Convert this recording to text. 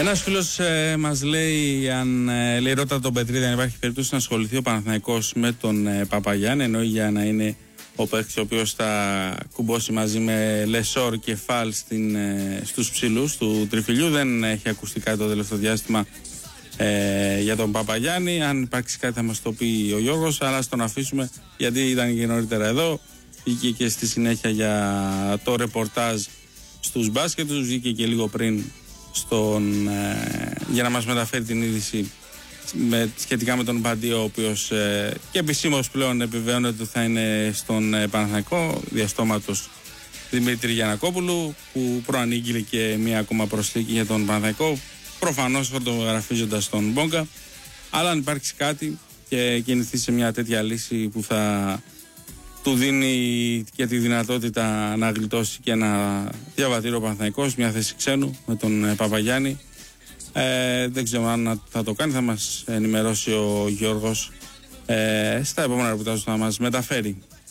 Ένας φίλος μας λέει, λέει ρώτα τον Πετρίδη αν υπάρχει περίπτωση να ασχοληθεί ο Παναθηναϊκός με τον Παπαγιάννη, εννοεί για να είναι ο παίκτης ο οποίος θα κουμπώσει μαζί με Λεσόρ και Φαλ στους ψηλούς του τριφυλιού. Δεν έχει ακουστεί κάτι το τελευταίο διάστημα για τον Παπαγιάννη. Αν υπάρξει κάτι θα μας το πει ο Γιώργος, αλλά ας τον αφήσουμε γιατί ήταν και νωρίτερα εδώ. Βγήκε και στη συνέχεια για το ρεπορτάζ στους μπάσκετ τους, βγήκε και λίγο πριν για να μας μεταφέρει την είδηση σχετικά με τον Παντίο, ο οποίος και επισήμως πλέον επιβεβαιώνει ότι θα είναι στον Παναθηναϊκό διαστόματος Δημήτρη Γιαννακόπουλου, που προανήγγειλε και μία ακόμα προσθήκη για τον Παναθηναϊκό, προφανώς φωτογραφίζοντας τον Μπόγκα. Αλλά αν υπάρξει κάτι και κινηθεί σε μια τέτοια λύση που θα του δίνει και τη δυνατότητα να γλιτώσει και ένα διαβατήριο Παναθηναϊκός, μια θέση ξένου με τον Παπαγιάννη, δεν ξέρω αν θα το κάνει, θα μας ενημερώσει ο Γιώργος στα επόμενα ρεπορτάζ που θα μας μεταφέρει.